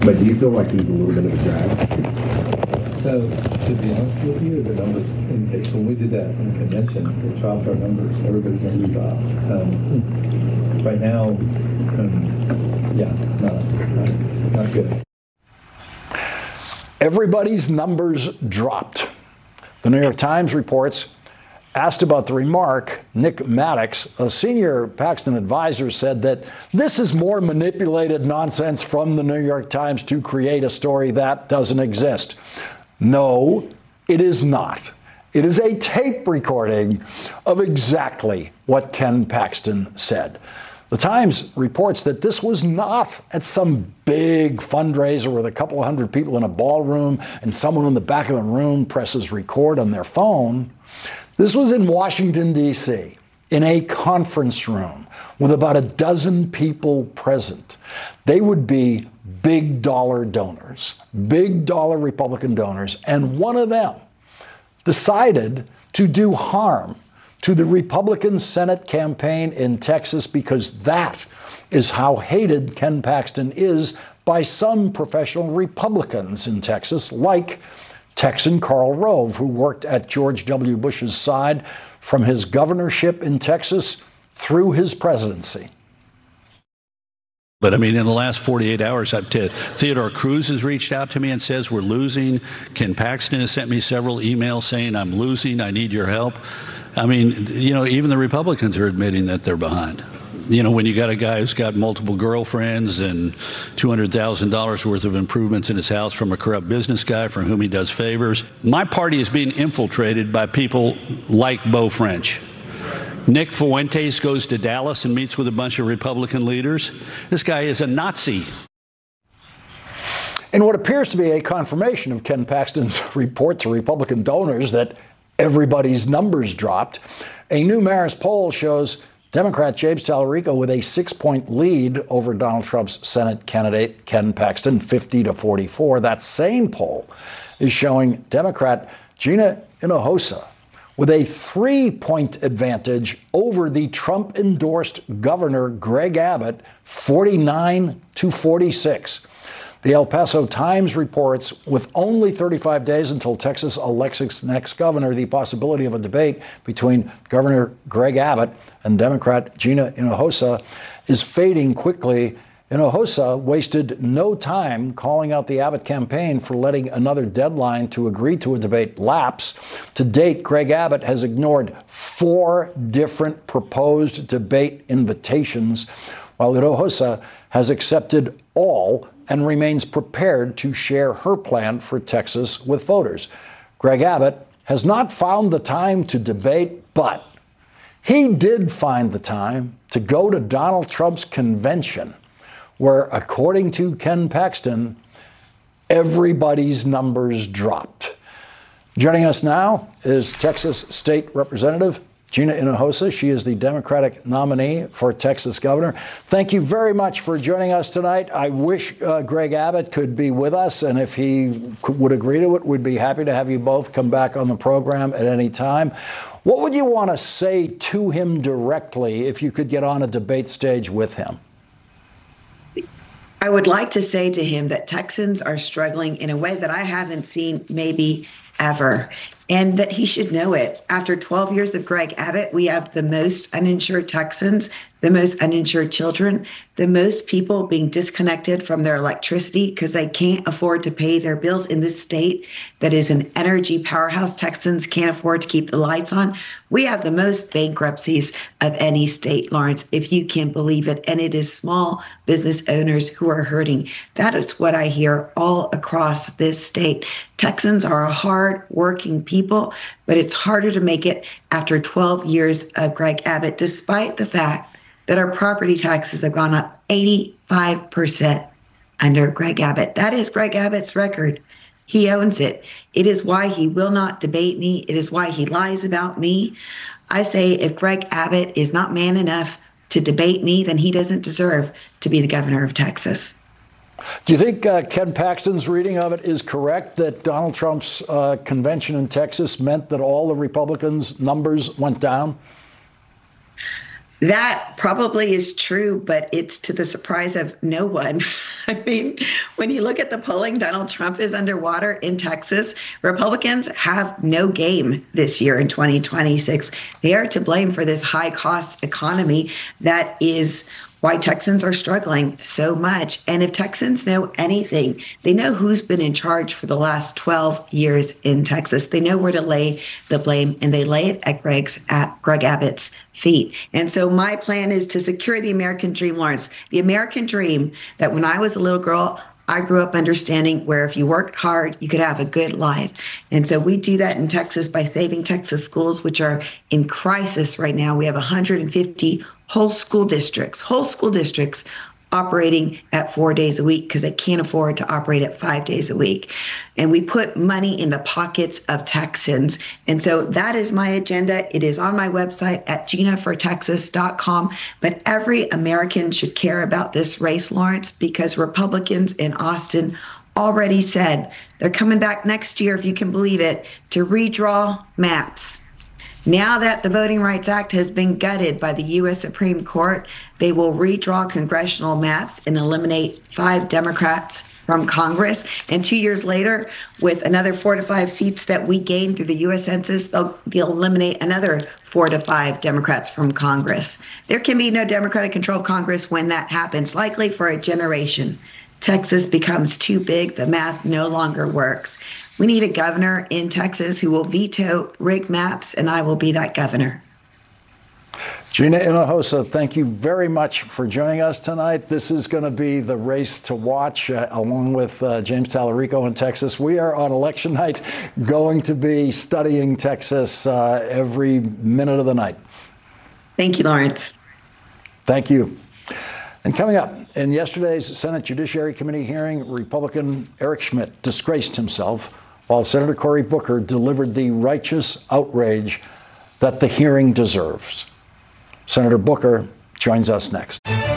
But do you feel like he's a little bit of a drag? So, to be honest with you, the numbers indicate, when we did that convention, it dropped our numbers, everybody's numbers dropped. Right now, not good. Everybody's numbers dropped. The New York Times reports, asked about the remark, Nick Maddox, a senior Paxton advisor, said that this is more manipulated nonsense from the New York Times to create a story that doesn't exist. No, it is not. It is a tape recording of exactly what Ken Paxton said. The Times reports that this was not at some big fundraiser with a couple of hundred people in a ballroom and someone in the back of the room presses record on their phone. This was in Washington, D.C., in a conference room with about a dozen people present. They would be big dollar donors, big dollar Republican donors, and one of them decided to do harm to the Republican Senate campaign in Texas because that is how hated Ken Paxton is by some professional Republicans in Texas, like Texan Karl Rove, who worked at George W. Bush's side from his governorship in Texas through his presidency. But I mean, in the last 48 hours, Theodore Cruz has reached out to me and says we're losing. Ken Paxton has sent me several emails saying I'm losing, I need your help. I mean, even the Republicans are admitting that they're behind. When you got a guy who's got multiple girlfriends and $200,000 worth of improvements in his house from a corrupt business guy for whom he does favors. My party is being infiltrated by people like Beau French. Nick Fuentes goes to Dallas and meets with a bunch of Republican leaders. This guy is a Nazi. In what appears to be a confirmation of Ken Paxton's report to Republican donors that everybody's numbers dropped, a new Marist poll shows Democrat James Tallarico with a 6-point lead over Donald Trump's Senate candidate Ken Paxton, 50-44. That same poll is showing Democrat Gina Hinojosa with a 3-point advantage over the Trump-endorsed Governor Greg Abbott, 49-46. The El Paso Times reports, with only 35 days until Texas elects its next governor, the possibility of a debate between Governor Greg Abbott and Democrat Gina Hinojosa is fading quickly. Hinojosa wasted no time calling out the Abbott campaign for letting another deadline to agree to a debate lapse. To date, Greg Abbott has ignored 4 different proposed debate invitations, while Hinojosa has accepted all and remains prepared to share her plan for Texas with voters. Greg Abbott has not found the time to debate, but he did find the time to go to Donald Trump's convention, where, according to Ken Paxton, everybody's numbers dropped. Joining us now is Texas State Representative Gina Hinojosa. She is the Democratic nominee for Texas governor. Thank you very much for joining us tonight. I wish Greg Abbott could be with us, and if he would agree to it, we'd be happy to have you both come back on the program at any time. What would you want to say to him directly if you could get on a debate stage with him? I would like to say to him that Texans are struggling in a way that I haven't seen maybe ever, and that he should know it. After 12 years of Greg Abbott, we have the most uninsured Texans, the most uninsured children, the most people being disconnected from their electricity because they can't afford to pay their bills in this state that is an energy powerhouse. Texans can't afford to keep the lights on. We have the most bankruptcies of any state, Lawrence, if you can believe it. And it is small business owners who are hurting. That is what I hear all across this state. Texans are a hard-working people, but it's harder to make it after 12 years of Greg Abbott, despite the fact that our property taxes have gone up 85% under Greg Abbott. That is Greg Abbott's record. He owns it. It is why he will not debate me. It is why he lies about me. I say if Greg Abbott is not man enough to debate me, then he doesn't deserve to be the governor of Texas. Do you think Ken Paxton's reading of it is correct, that Donald Trump's convention in Texas meant that all the Republicans' numbers went down? That probably is true, but it's to the surprise of no one. I mean, when you look at the polling, Donald Trump is underwater in Texas. Republicans have no game this year in 2026. They are to blame for this high cost economy that is why Texans are struggling so much. And if Texans know anything, they know who's been in charge for the last 12 years in Texas. They know where to lay the blame, and they lay it at Greg Abbott's feet. And so my plan is to secure the American dream, Lawrence, the American dream that when I was a little girl, I grew up understanding where if you worked hard, you could have a good life. And so we do that in Texas by saving Texas schools, which are in crisis right now. We have 150 whole school districts operating at 4 days a week because they can't afford to operate at 5 days a week. And we put money in the pockets of Texans. And so that is my agenda. It is on my website at ginafortexas.com. But every American should care about this race, Lawrence, because Republicans in Austin already said they're coming back next year, if you can believe it, to redraw maps. Now that the Voting Rights Act has been gutted by the U.S. Supreme Court, they will redraw congressional maps and eliminate 5 Democrats from Congress. And 2 years later, with another 4 to 5 seats that we gained through the U.S. Census, they'll eliminate another 4 to 5 Democrats from Congress. There can be no Democratic control of Congress when that happens, likely for a generation. Texas becomes too big. The math no longer works. We need a governor in Texas who will veto rigged maps, and I will be that governor. Gina Hinojosa, thank you very much for joining us tonight. This is going to be the race to watch, along with James Talarico in Texas. We are on election night going to be studying Texas every minute of the night. Thank you, Lawrence. Thank you. And coming up, in yesterday's Senate Judiciary Committee hearing, Republican Eric Schmitt disgraced himself while Senator Cory Booker delivered the righteous outrage that the hearing deserves. Senator Booker joins us next.